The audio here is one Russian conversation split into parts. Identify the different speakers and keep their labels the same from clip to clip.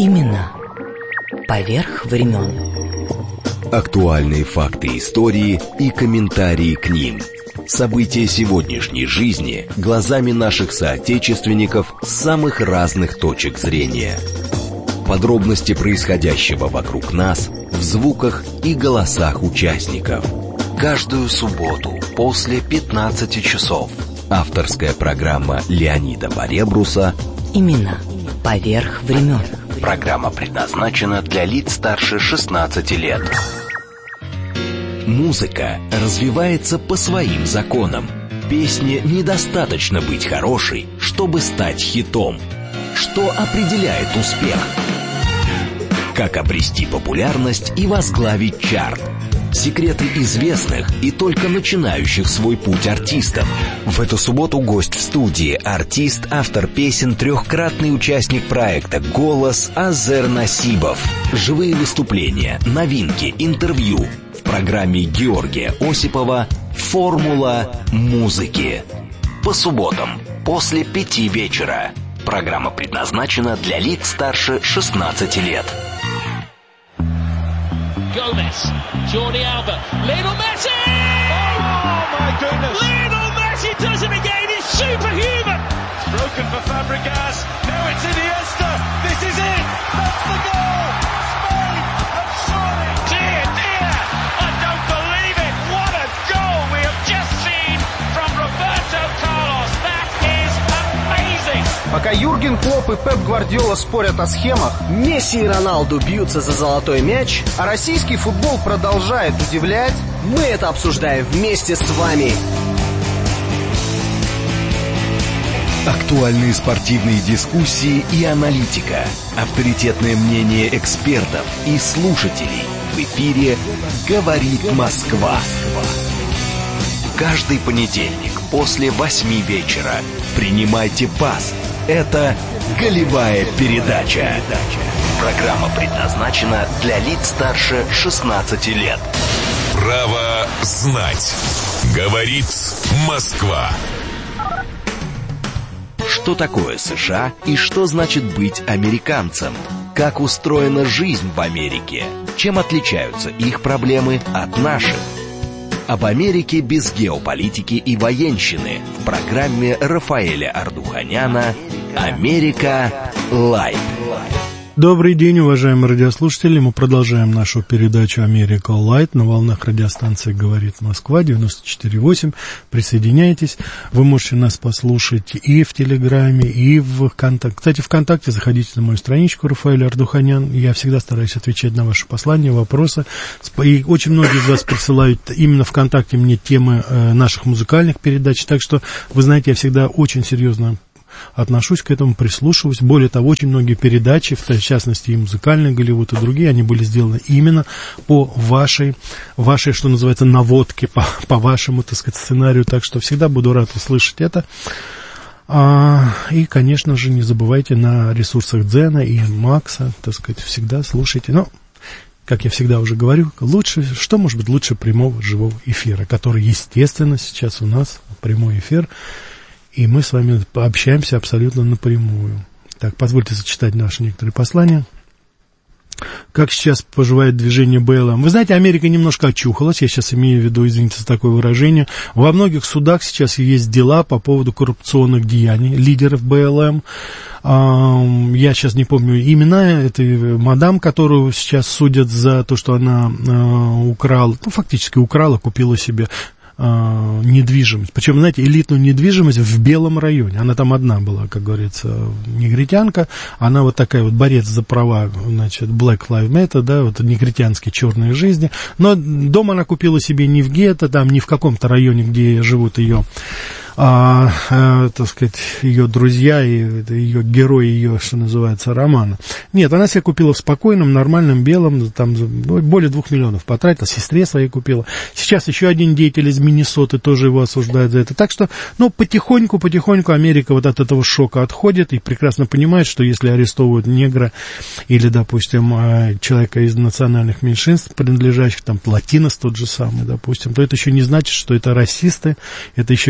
Speaker 1: Имена поверх времен.
Speaker 2: Актуальные факты истории и комментарии к ним. События сегодняшней жизни глазами наших соотечественников с самых разных точек зрения. Подробности происходящего вокруг нас в звуках и голосах участников. Каждую субботу после 15 часов. Авторская программа Леонида Баребруса
Speaker 1: Имена поверх времен.
Speaker 2: Программа предназначена для лиц старше 16 лет. Музыка развивается по своим законам. Песне недостаточно быть хорошей, чтобы стать хитом. Что определяет успех? Как обрести популярность и возглавить чарт? Секреты известных и только начинающих свой путь артистов. В эту субботу гость в студии, артист, автор песен, трехкратный участник проекта «Голос» Азер Насибов. Живые выступления, новинки, интервью в программе Георгия Осипова «Формула музыки». По субботам после 5 вечера. Программа предназначена для лиц старше 16 лет.
Speaker 3: Gomez, Jordi Alba, Lionel Messi! Oh my goodness! Lionel Messi does it again, he's superhuman! It's broken for Fabregas, now it's Iniesta, this is it! That's the goal! Spain have surely... Dear, dear, I don't believe it! What a goal we have just seen from Roberto Carlos! That is amazing!
Speaker 4: Пока Юрген Клопп и Пеп Гвардиола спорят о схемах, Месси и Роналду бьются за золотой мяч, а российский футбол продолжает удивлять, мы это обсуждаем вместе с вами.
Speaker 2: Актуальные спортивные дискуссии и аналитика. Авторитетное мнение экспертов и слушателей. В эфире «Говорит Москва». Каждый понедельник после 8 вечера принимайте пас. Это «Голевая передача». Программа предназначена для лиц старше 16 лет.
Speaker 5: Право знать. Говорит Москва.
Speaker 2: Что такое США и что значит быть американцем? Как устроена жизнь в Америке? Чем отличаются их проблемы от наших? Об Америке без геополитики и военщины в программе Рафаэля Ардуханяна «Америка Лайт».
Speaker 6: Добрый день, уважаемые радиослушатели. Мы продолжаем нашу передачу «Америка Лайт» на волнах радиостанции «Говорит Москва» 94.8. Присоединяйтесь. Вы можете нас послушать и в Телеграме, и в ВКонтакте. Кстати, ВКонтакте заходите на мою страничку Рафаэль Ардуханян. Я всегда стараюсь отвечать на ваши послания, вопросы. И очень многие из вас присылают именно ВКонтакте мне темы наших музыкальных передач. Так что, вы знаете, я всегда очень серьезно отношусь к этому, прислушиваюсь. Более того, очень многие передачи, в частности и музыкальный Голливуд, и другие, они были сделаны именно по вашей, что называется, наводке, по вашему, так сказать, сценарию. Так что всегда буду рад услышать это. И, конечно же, не забывайте на ресурсах Дзена и Макса, так сказать, всегда слушайте. Но, как я всегда уже говорю, лучше, что может быть лучше прямого живого эфира, который, естественно, сейчас у нас прямой эфир. И мы с вами пообщаемся абсолютно напрямую. Так, позвольте зачитать наши некоторые послания. Как сейчас поживает движение БЛМ? Вы знаете, Америка немножко очухалась, я сейчас имею в виду, извините за такое выражение. Во многих судах сейчас есть дела по поводу коррупционных деяний лидеров БЛМ. Я сейчас не помню имена этой мадам, которую сейчас судят за то, что она украла, фактически украла, купила себе недвижимость. Причем, знаете, элитную недвижимость в белом районе. Она там одна была, как говорится, негритянка. Она вот такая вот борец за права, значит, Black Lives Matter, да, вот негритянские черные жизни. Но дом она купила себе не в гетто, там, не в каком-то районе, где живут ее, так сказать, ее друзья и ее герои, ее, что называется, романа. Нет, она себе купила в спокойном, нормальном, белом, там, более 2 миллионов потратила, сестре своей купила. Сейчас еще один деятель из Миннесоты тоже его осуждает за это. Так что, потихоньку Америка вот от этого шока отходит и прекрасно понимает, что если арестовывают негра или, допустим, человека из национальных меньшинств, принадлежащих, там, латинос тот же самый, допустим, то это еще не значит, что это расисты, это еще не значит,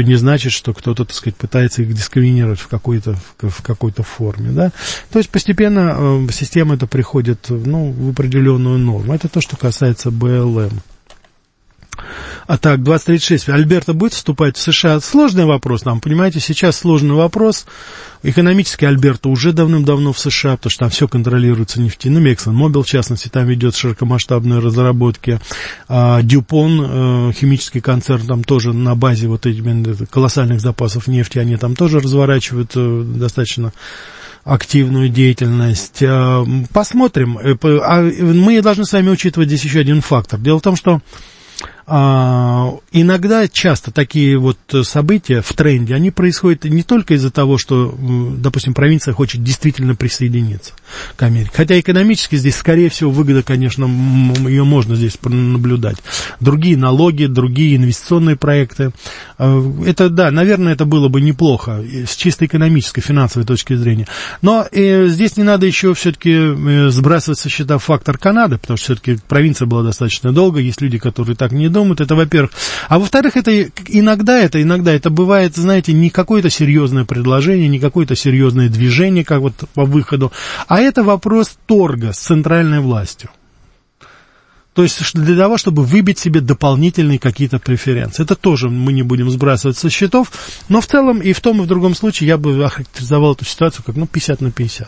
Speaker 6: значит, что кто-то, так сказать, пытается их дискриминировать в какой-то форме, да. То есть постепенно система эта приходит, в определенную норму. Это то, что касается БЛМ. А так, 2036. Альберто будет вступать в США? Сложный вопрос нам, понимаете, сейчас сложный вопрос. Экономически Альберто уже давным-давно в США, потому что там все контролируется нефтяными. ExxonMobil, в частности, там ведет широкомасштабные разработки. Дюпон, химический концерн, там тоже на базе вот этих колоссальных запасов нефти, они там тоже разворачивают достаточно активную деятельность. Посмотрим. Мы должны с вами учитывать здесь еще один фактор. Дело в том, что иногда, часто такие вот события в тренде, они происходят не только из-за того, что, допустим, провинция хочет действительно присоединиться к Америке. Хотя экономически здесь, скорее всего, выгода, конечно, ее можно здесь наблюдать. Другие налоги, другие инвестиционные проекты. Это, да, наверное, это было бы неплохо с чисто экономической, финансовой точки зрения. Но здесь не надо еще все-таки сбрасывать со счета фактор Канады, потому что все-таки провинция была достаточно долго, есть люди, которые так не думают, это во-первых. А во-вторых, иногда это бывает, знаете, не какое-то серьезное предложение, не какое-то серьезное движение, как вот по выходу, а это вопрос торга с центральной властью. То есть для того, чтобы выбить себе дополнительные какие-то преференции. Это тоже мы не будем сбрасывать со счетов, но в целом и в том, и в другом случае я бы охарактеризовал эту ситуацию как 50/50.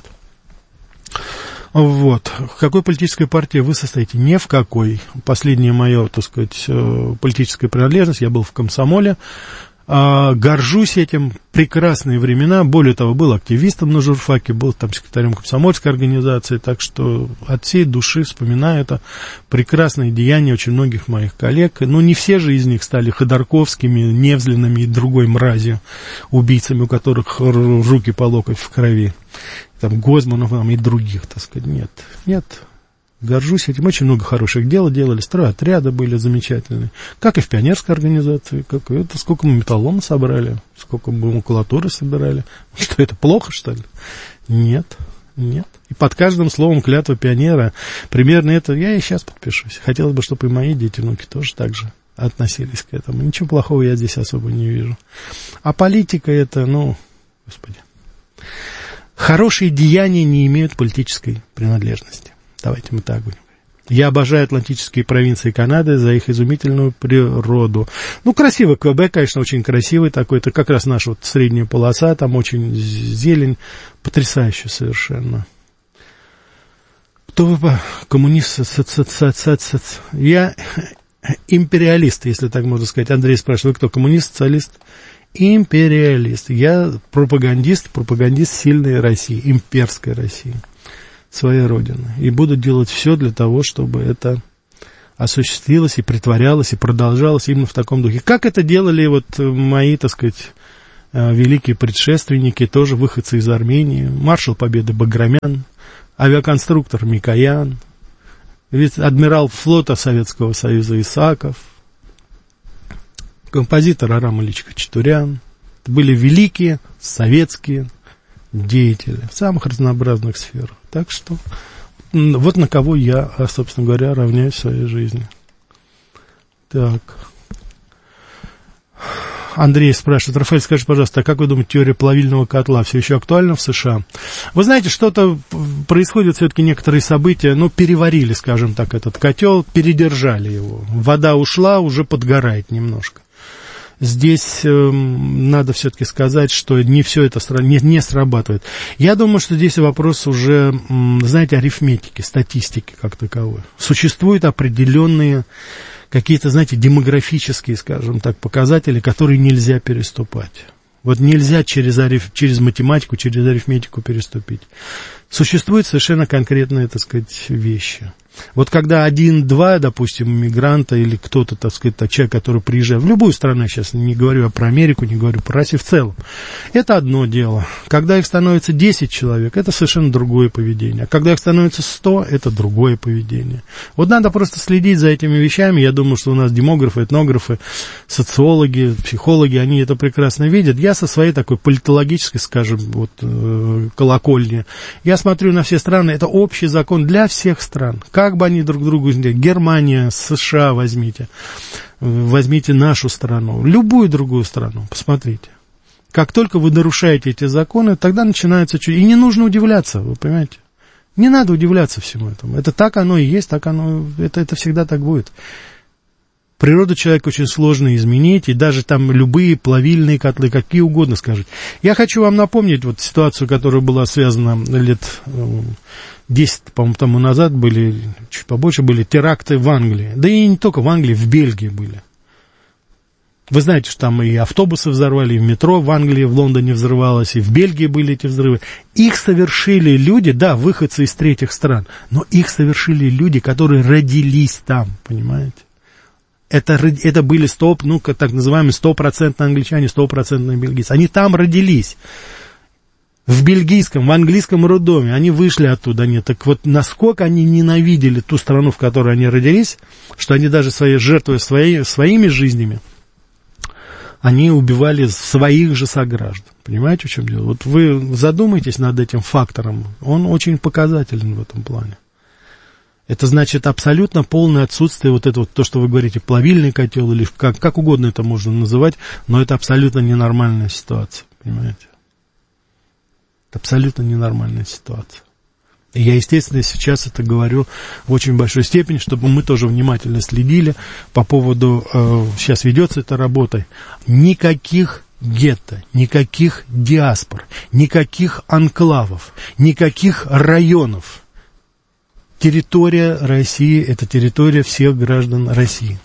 Speaker 6: Вот. В какой политической партии вы состоите? Ни в какой. Последняя моя, так сказать, политическая принадлежность, я был в комсомоле. Горжусь этим. Прекрасные времена. Более того, был активистом на журфаке, был там секретарем комсомольской организации. Так что от всей души вспоминаю это прекрасные деяния очень многих моих коллег. Но не все же из них стали Ходорковскими, Невзлинами и другой мразью, убийцами, у которых руки по локоть в крови. Там Гозманов и других, так сказать, нет, горжусь этим, очень много хороших дел делали, стройотряды были замечательные, как и в пионерской организации, сколько мы металлома собрали, сколько мы макулатуры собирали, что это плохо, что ли? Нет, и под каждым словом клятва пионера, примерно это, я и сейчас подпишусь, хотелось бы, чтобы и мои дети, внуки тоже так же относились к этому, ничего плохого я здесь особо не вижу, а политика это, господи, хорошие деяния не имеют политической принадлежности. Давайте мы так будем. Я обожаю атлантические провинции Канады за их изумительную природу. Красивый Квебек, конечно, очень красивый такой. Это как раз наша вот средняя полоса, там очень зелень, потрясающе совершенно. Кто вы, коммунист, я империалист, если так можно сказать. Андрей спрашивает, вы кто, коммунист, социалист? Империалист. Я пропагандист сильной России, имперской России, своей родины. И буду делать все для того, чтобы это осуществилось и притворялось, и продолжалось именно в таком духе. Как это делали вот мои, так сказать, великие предшественники, тоже выходцы из Армении. Маршал Победы Баграмян, авиаконструктор Микоян, адмирал флота Советского Союза Исаков, композитор Арам Ильич Хачатурян. Это были великие советские деятели в самых разнообразных сферах. Так что вот на кого я, собственно говоря, равняюсь в своей жизни. Так. Андрей спрашивает, Рафаэль, скажите, пожалуйста, а как вы думаете, теория плавильного котла все еще актуальна в США? Вы знаете, что-то происходит, все-таки некоторые события, переварили, скажем так, этот котел, передержали его. Вода ушла, уже подгорает немножко. Здесь надо все-таки сказать, что не все это не срабатывает. Я думаю, что здесь вопрос уже, знаете, арифметики, статистики как таковой. Существуют определенные какие-то, знаете, демографические, скажем так, показатели, которые нельзя переступать. Вот нельзя через математику, через арифметику переступить. Существуют совершенно конкретные, так сказать, вещи. Вот когда 1-2, допустим, мигранта или кто-то, так сказать, человек, который приезжает в любую страну, я сейчас не говорю про Америку, не говорю про Россию в целом, это одно дело. Когда их становится 10 человек, это совершенно другое поведение. А когда их становится 100, это другое поведение. Вот надо просто следить за этими вещами. Я думаю, что у нас демографы, этнографы, социологи, психологи, они это прекрасно видят. Я со своей такой политологической, скажем, колокольни, я смотрю на все страны, это общий закон для всех стран. Как бы они друг другу... Германия, США возьмите нашу страну, любую другую страну, посмотрите. Как только вы нарушаете эти законы, тогда начинается... И не нужно удивляться, вы понимаете? Не надо удивляться всему этому. Это так оно и есть, это всегда так будет. Природу человека очень сложно изменить, и даже там любые плавильные котлы, какие угодно скажите. Я хочу вам напомнить вот ситуацию, которая была связана лет 10, по-моему, тому назад, чуть побольше были теракты в Англии. Да и не только в Англии, в Бельгии были. Вы знаете, что там и автобусы взорвали, и в метро в Англии, в Лондоне взрывалось, и в Бельгии были эти взрывы. Их совершили люди, да, выходцы из третьих стран, но их совершили люди, которые родились там, понимаете? Это были так называемые 100% англичане, 100% бельгийцы. Они там родились. В английском роддоме. Они вышли оттуда. Так вот, насколько они ненавидели ту страну, в которой они родились, что они даже жертвуя своими жизнями, они убивали своих же сограждан. Понимаете, в чем дело? Вот вы задумайтесь над этим фактором. Он очень показателен в этом плане. Это значит абсолютно полное отсутствие вот этого, то, что вы говорите, плавильный котел, или как угодно это можно называть, но это абсолютно ненормальная ситуация, понимаете? Это абсолютно ненормальная ситуация. И я, естественно, сейчас это говорю в очень большой степени, чтобы мы тоже внимательно следили по поводу, сейчас ведется эта работа, никаких гетто, никаких диаспор, никаких анклавов, никаких районов. Территория России – это территория всех граждан России.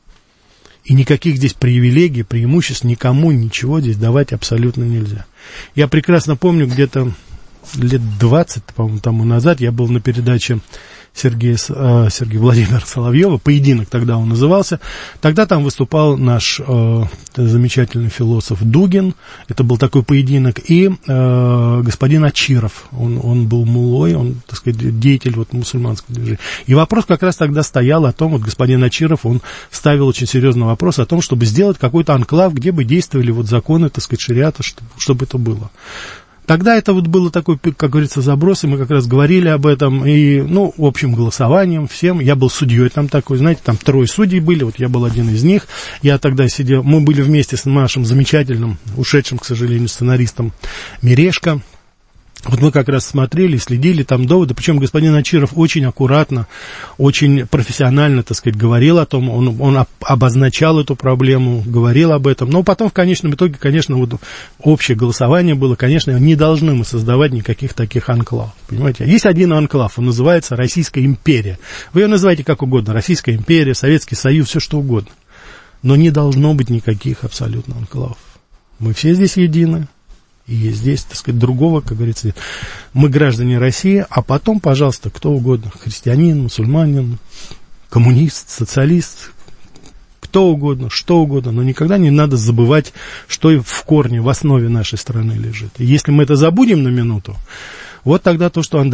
Speaker 6: И никаких здесь привилегий, преимуществ никому ничего здесь давать абсолютно нельзя. Я прекрасно помню, где-то лет 20, по-моему, тому назад я был на передаче Сергея Владимировича Соловьева, «Поединок» тогда он назывался. Тогда там выступал наш замечательный философ Дугин, это был такой поединок, и господин Ачиров, он был муллой, он, так сказать, деятель вот мусульманского движения. И вопрос как раз тогда стоял о том, вот господин Ачиров, он ставил очень серьезный вопрос о том, чтобы сделать какой-то анклав, где бы действовали вот законы, так сказать, шариата, чтобы это было. Тогда это вот было такой, как говорится, заброс, и мы как раз говорили об этом, и, общим голосованием всем, я был судьей там такой, знаете, там 3 судей были, вот я был один из них, я тогда сидел, мы были вместе с нашим замечательным, ушедшим, к сожалению, сценаристом Мережко. Вот мы как раз смотрели, следили там доводы, причем господин Ачиров очень аккуратно, очень профессионально, так сказать, говорил о том, он обозначал эту проблему, говорил об этом, но потом в конечном итоге, конечно, вот общее голосование было, конечно, не должны мы создавать никаких таких анклавов, понимаете. Есть один анклав, он называется Российская империя, вы ее называете как угодно, Российская империя, Советский Союз, все что угодно, но не должно быть никаких абсолютно анклавов. Мы все здесь едины. И здесь, так сказать, другого, как говорится, нет. Мы граждане России, а потом, пожалуйста, кто угодно, христианин, мусульманин, коммунист, социалист, кто угодно, что угодно, но никогда не надо забывать, что и в корне, в основе нашей страны лежит. И если мы это забудем на минуту, вот тогда то, что Андрей